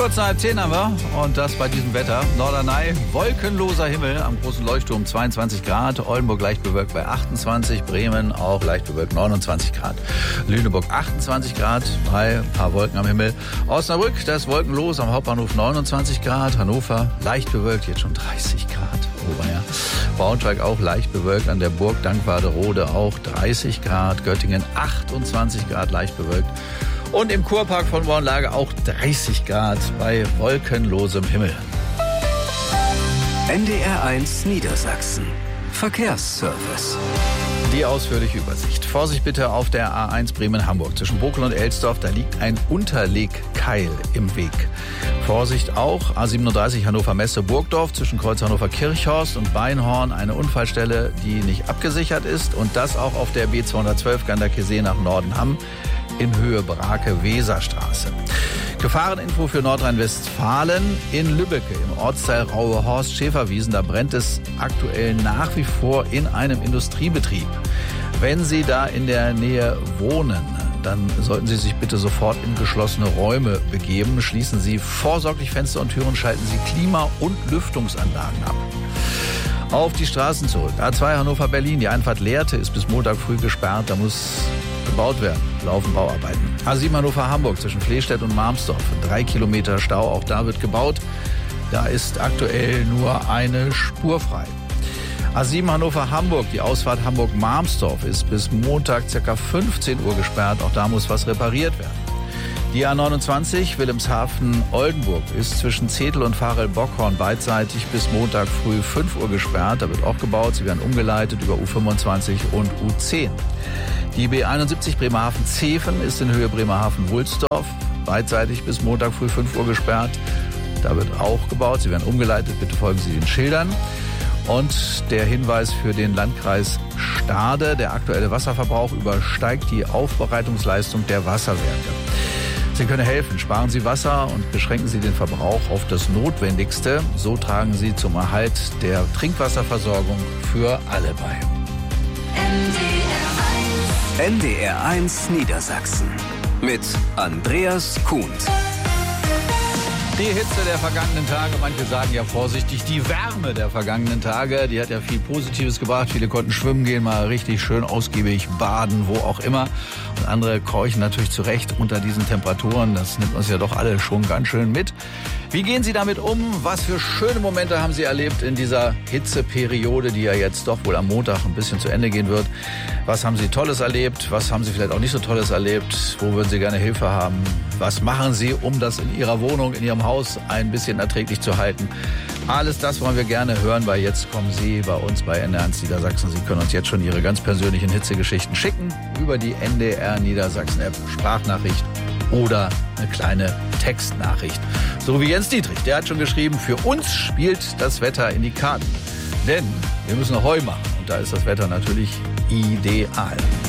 Uhrzeit 10 haben wir und das bei diesem Wetter. Norderney, wolkenloser Himmel am großen Leuchtturm 22 Grad, Oldenburg leicht bewölkt bei 28, Bremen auch leicht bewölkt 29 Grad, Lüneburg 28 Grad, bei ein paar Wolken am Himmel. Osnabrück, das ist wolkenlos am Hauptbahnhof 29 Grad, Hannover leicht bewölkt, jetzt schon 30 Grad. Braunschweig auch leicht bewölkt, an der Burg Dankwarderode auch 30 Grad, Göttingen 28 Grad leicht bewölkt. Und im Kurpark von Bornlage auch 30 Grad bei wolkenlosem Himmel. NDR1 Niedersachsen. Verkehrsservice. Die ausführliche Übersicht. Vorsicht bitte auf der A1 Bremen-Hamburg. Zwischen Bokel und Elsdorf, da liegt ein Unterlegkeil im Weg. Vorsicht auch A37 Hannover-Messe-Burgdorf zwischen Kreuz Hannover-Kirchhorst und Beinhorn. Eine Unfallstelle, die nicht abgesichert ist. Und das auch auf der B212 Ganderkesee nach Nordenham in Höhe Brake-Weserstraße. Gefahreninfo für Nordrhein-Westfalen in Lübbecke im Ortsteil Rauhe-Horst-Schäferwiesen. Da brennt es aktuell nach wie vor in einem Industriebetrieb. Wenn Sie da in der Nähe wohnen, dann sollten Sie sich bitte sofort in geschlossene Räume begeben. Schließen Sie vorsorglich Fenster und Türen, schalten Sie Klima- und Lüftungsanlagen ab. Auf die Straßen zurück. A2 Hannover-Berlin. Die Einfahrt Lehrte ist bis Montag früh gesperrt. Da muss gebaut werden. Laufen Bauarbeiten. A7 Hannover-Hamburg zwischen Flehstedt und Marmsdorf. 3 Kilometer Stau. Auch da wird gebaut. Da ist aktuell nur eine Spur frei. A7 Hannover-Hamburg. Die Ausfahrt Hamburg-Marmsdorf ist bis Montag ca. 15 Uhr gesperrt. Auch da muss was repariert werden. Die A29 Wilhelmshaven-Oldenburg ist zwischen Zetel und Varel-Bockhorn beidseitig bis Montag früh 5 Uhr gesperrt. Da wird auch gebaut. Sie werden umgeleitet über U25 und U10. Die B71 Bremerhaven-Zeven ist in Höhe Bremerhaven-Wulsdorf beidseitig bis Montag früh 5 Uhr gesperrt. Da wird auch gebaut. Sie werden umgeleitet. Bitte folgen Sie den Schildern. Und der Hinweis für den Landkreis Stade: Der aktuelle Wasserverbrauch übersteigt die Aufbereitungsleistung der Wasserwerke. Sie können helfen. Sparen Sie Wasser und beschränken Sie den Verbrauch auf das Notwendigste. So tragen Sie zum Erhalt der Trinkwasserversorgung für alle bei. NDR1 Niedersachsen mit Andreas Kuhn. Die Hitze der vergangenen Tage, manche sagen ja vorsichtig, die Wärme der vergangenen Tage, die hat ja viel Positives gebracht. Viele konnten schwimmen gehen, mal richtig schön ausgiebig baden, wo auch immer. Und andere keuchen natürlich zurecht unter diesen Temperaturen. Das nimmt uns ja doch alle schon ganz schön mit. Wie gehen Sie damit um? Was für schöne Momente haben Sie erlebt in dieser Hitzeperiode, die ja jetzt doch wohl am Montag ein bisschen zu Ende gehen wird? Was haben Sie Tolles erlebt? Was haben Sie vielleicht auch nicht so Tolles erlebt? Wo würden Sie gerne Hilfe haben? Was machen Sie, um das in Ihrer Wohnung, in Ihrem Haus ein bisschen erträglich zu halten? Alles das wollen wir gerne hören, weil jetzt kommen Sie bei uns bei NDR1 Niedersachsen. Sie können uns jetzt schon Ihre ganz persönlichen Hitzegeschichten schicken über die NDR Niedersachsen App, Sprachnachricht oder eine kleine Textnachricht. So wie Jens Dietrich, der hat schon geschrieben, für uns spielt das Wetter in die Karten. Denn wir müssen Heu machen und da ist das Wetter natürlich ideal.